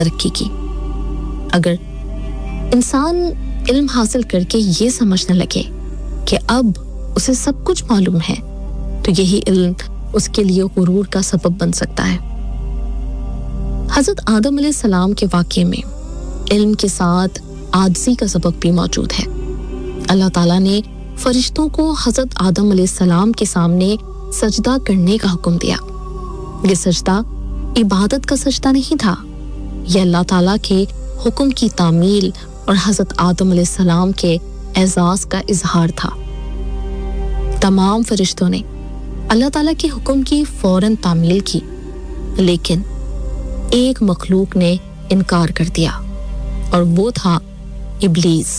ترقی کی۔ اگر انسان علم حاصل کر کے یہ سمجھنے لگے کہ اب اسے سب کچھ معلوم ہے تو یہی علم اس کے لیے غرور کا سبب بن سکتا ہے۔ حضرت آدم علیہ السلام کے واقعے میں علم کے ساتھ عاجزی کا سبب بھی موجود ہے۔ اللہ تعالیٰ نے فرشتوں کو حضرت آدم علیہ السلام کے سامنے سجدہ کرنے کا حکم دیا۔ یہ سجدہ عبادت کا سجدہ نہیں تھا، یہ اللہ تعالیٰ کے حکم کی تعمیل اور حضرت آدم علیہ السلام کے اعزاز کا اظہار تھا۔ تمام فرشتوں نے اللہ تعالیٰ کے حکم کی فوراً تعمیل کی، لیکن ایک مخلوق نے انکار کر دیا اور وہ تھا ابلیس۔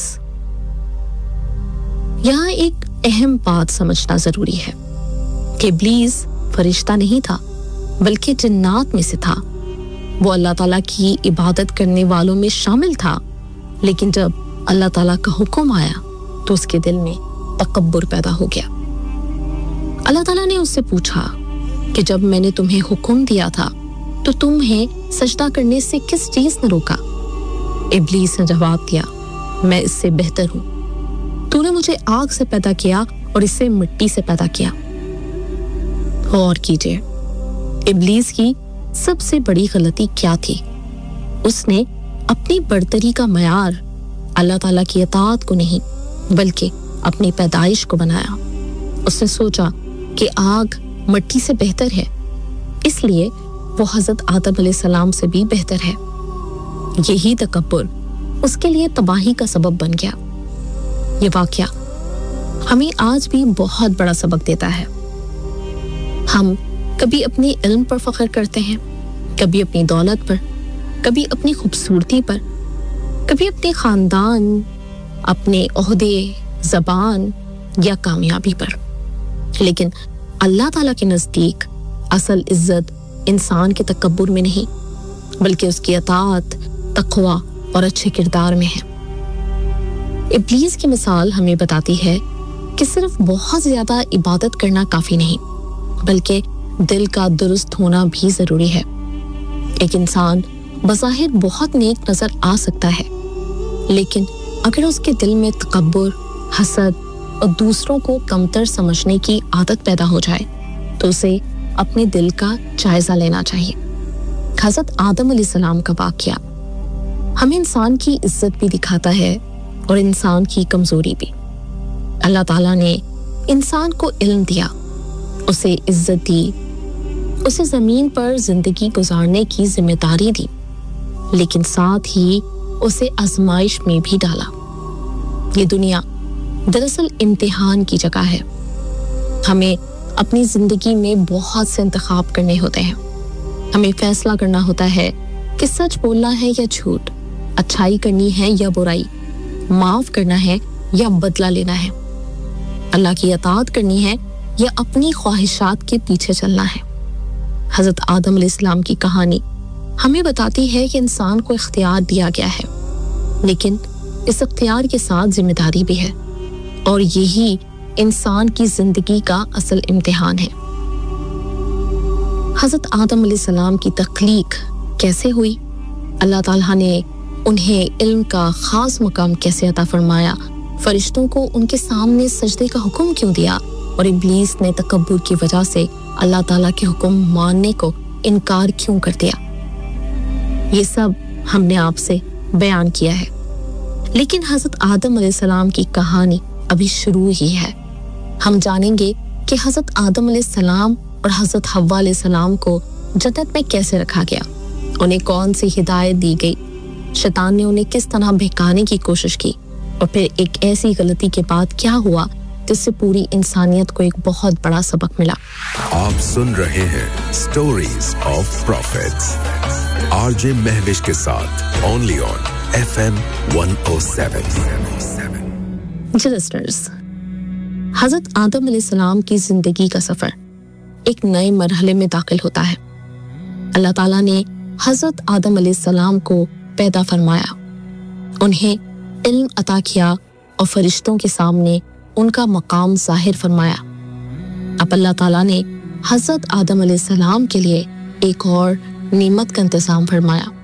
یہاں ایک اہم بات سمجھنا ضروری ہے کہ ابلیس فرشتہ نہیں تھا بلکہ جنات میں سے تھا۔ وہ اللہ تعالیٰ کی عبادت کرنے والوں میں شامل تھا، لیکن جب اللہ تعالیٰ کا حکم آیا تو اس کے دل میں تکبر پیدا ہو گیا۔ اللہ تعالیٰ نے اس سے پوچھا کہ جب میں نے تمہیں حکم دیا تھا تو تمہیں سجدہ کرنے سے کس چیز نے روکا؟ ابلیس نے جواب دیا، میں اس سے بہتر ہوں، تو نے مجھے آگ سے پیدا کیا اور اس سے مٹی سے پیدا کیا۔ غور کیجئے، ابلیس کی سب سے بڑی غلطی کیا تھی؟ اس نے اپنی برتری کا معیار اللہ تعالیٰ کی اطاعت کو نہیں بلکہ اپنی پیدائش کو بنایا۔ اس نے سوچا کہ آگ مٹی سے بہتر ہے، اس لیے وہ حضرت آدم علیہ السلام سے بھی بہتر ہے۔ یہی تکبر اس کے لیے تباہی کا سبب بن گیا۔ یہ واقعہ ہمیں آج بھی بہت بڑا سبق دیتا ہے۔ ہم کبھی اپنے علم پر فخر کرتے ہیں، کبھی اپنی دولت پر، کبھی اپنی خوبصورتی پر، کبھی اپنے خاندان، اپنے عہدے، زبان یا کامیابی پر، لیکن اللہ تعالیٰ کے نزدیک اصل عزت انسان کے تکبر میں نہیں بلکہ اس کی اطاعت، تقوی اور اچھے کردار میں ہے۔ ابلیس کی مثال ہمیں بتاتی ہے کہ صرف بہت زیادہ عبادت کرنا کافی نہیں بلکہ دل کا درست ہونا بھی ضروری ہے۔ ایک انسان بظاہر بہت نیک نظر آ سکتا ہے، لیکن اگر اس کے دل میں تکبر، حسد اور دوسروں کو کمتر سمجھنے کی عادت پیدا ہو جائے تو اسے اپنے دل کا جائزہ لینا چاہیے۔ حضرت آدم علیہ السلام کا واقعہ ہمیں انسان کی عزت بھی دکھاتا ہے اور انسان کی کمزوری بھی۔ اللہ تعالیٰ نے انسان کو علم دیا، اسے عزت دی، اسے زمین پر زندگی گزارنے کی ذمہ داری دی، لیکن ساتھ ہی اسے آزمائش میں بھی ڈالا۔ یہ دنیا دراصل امتحان کی جگہ ہے۔ ہمیں اپنی زندگی میں بہت سے انتخاب کرنے ہوتے ہیں۔ ہمیں فیصلہ کرنا ہوتا ہے کہ سچ بولنا ہے یا جھوٹ، اچھائی کرنی ہے یا برائی، معاف کرنا ہے یا بدلہ لینا ہے، اللہ کی اطاعت کرنی ہے یا اپنی خواہشات کے پیچھے چلنا ہے۔ حضرت آدم علیہ السلام کی کہانی ہمیں بتاتی ہے کہ انسان کو اختیار دیا گیا ہے، لیکن اس اختیار کے ساتھ ذمہ داری بھی ہے، اور یہی انسان کی زندگی کا اصل امتحان ہے۔ حضرت آدم علیہ السلام کی تخلیق کیسے ہوئی؟ اللہ تعالیٰ نے انہیں علم کا خاص مقام کیسے عطا فرمایا؟ فرشتوں کو ان کے سامنے سجدے کا حکم کیوں دیا؟ اور ابلیس نے تکبر کی وجہ سے اللہ تعالیٰ کے حکم ماننے کو انکار کیوں کر دیا؟ یہ سب ہم نے آپ سے بیان کیا ہے، لیکن حضرت آدم علیہ السلام کی کہانی ابھی شروع ہی ہے۔ ہم جانیں گے کہ حضرت آدم علیہ السلام اور حضرت حوا علیہ السلام کو جنت میں کیسے رکھا گیا، انہیں کون سی ہدایت دی گئی، شیطان نے انہیں کس طرح بہکانے کی کوشش کی، اور پھر ایک ایسی غلطی کے بعد کیا ہوا جس سے پوری انسانیت کو ایک بہت بڑا سبق ملا۔ آپ سن رہے ہیں stories of prophets, R J Mehwish کے ساتھ only on FM 107۔ G listeners, حضرت آدم علیہ السلام کی زندگی کا سفر ایک نئے مرحلے میں داخل ہوتا ہے۔ اللہ تعالیٰ نے حضرت آدم علیہ السلام کو پیدا فرمایا، انہیں علم عطا کیا اور فرشتوں کے سامنے ان کا مقام ظاہر فرمایا۔ اب اللہ تعالیٰ نے حضرت آدم علیہ السلام کے لیے ایک اور نعمت کا انتظام فرمایا۔